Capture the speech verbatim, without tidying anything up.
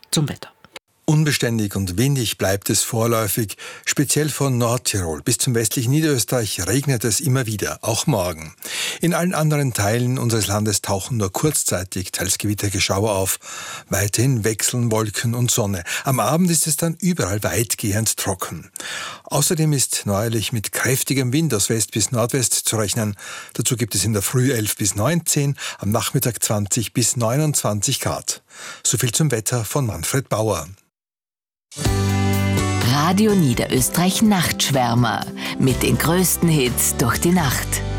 zum Wetter. Unbeständig und windig bleibt es vorläufig, speziell von Nordtirol bis zum westlichen Niederösterreich regnet es immer wieder, auch morgen. In allen anderen Teilen unseres Landes tauchen nur kurzzeitig teils Gewittergeschauer auf. Weiterhin wechseln Wolken und Sonne. Am Abend ist es dann überall weitgehend trocken. Außerdem ist neuerlich mit kräftigem Wind aus West bis Nordwest zu rechnen. Dazu gibt es in der Früh elf bis neunzehn, am Nachmittag zwanzig bis neunundzwanzig Grad. So viel zum Wetter von Manfred Bauer. Radio Niederösterreich Nachtschwärmer mit den größten Hits durch die Nacht.